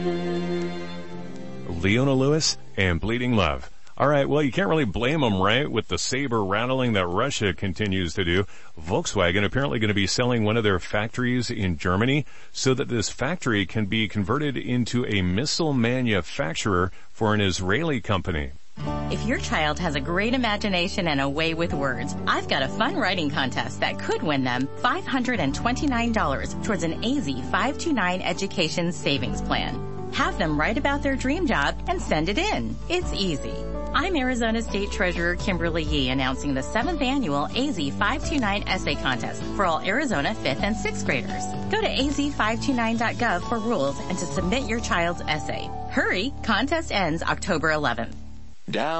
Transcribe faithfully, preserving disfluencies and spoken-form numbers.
Leona Lewis and Bleeding Love. All right, well, you can't really blame them, right, with the saber rattling that Russia continues to do. Volkswagen apparently going to be selling one of their factories in Germany so that this factory can be converted into a missile manufacturer for an Israeli company. If your child has a great imagination and a way with words, I've got a fun writing contest that could win them five hundred twenty-nine dollars towards an A Z five two nine education savings plan. Have them write about their dream job and send it in. It's easy. I'm Arizona State Treasurer Kimberly Yee announcing the seventh annual A Z five two nine essay contest for all Arizona fifth and sixth graders. Go to A Z five two nine dot gov for rules and to submit your child's essay. Hurry, contest ends October eleventh. Down.